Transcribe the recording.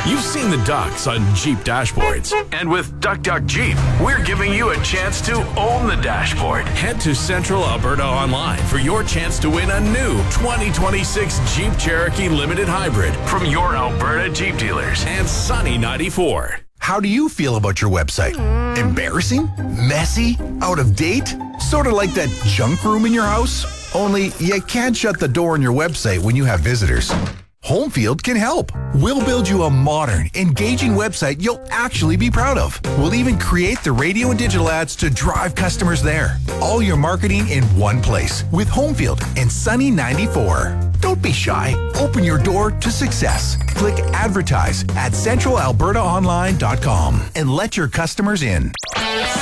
You've seen the ducks on Jeep dashboards. And with Duck Duck Jeep, we're giving you a chance to own the dashboard. Head to Central Alberta Online for your chance to win a new 2026 Jeep Cherokee Limited Hybrid from your Alberta Jeep dealers and Sunny 94. How do you feel about your website? Embarrassing? Messy? Out of date? Sort of like that junk room in your house? Only you can't shut the door on your website when you have visitors. Homefield can help. We'll build you a modern, engaging website you'll actually be proud of. We'll even create the radio and digital ads to drive customers there. All your marketing in one place with Homefield and Sunny 94. Don't be shy. Open your door to success. Click advertise at centralalbertaonline.com and let your customers in.